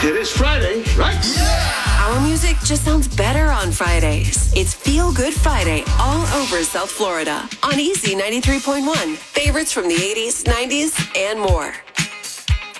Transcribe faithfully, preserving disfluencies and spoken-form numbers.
It is Friday, right? Yeah! Our music just sounds better on Fridays. It's Feel Good Friday all over South Florida on Easy ninety-three point one. Favorites from the eighties, nineties, and more.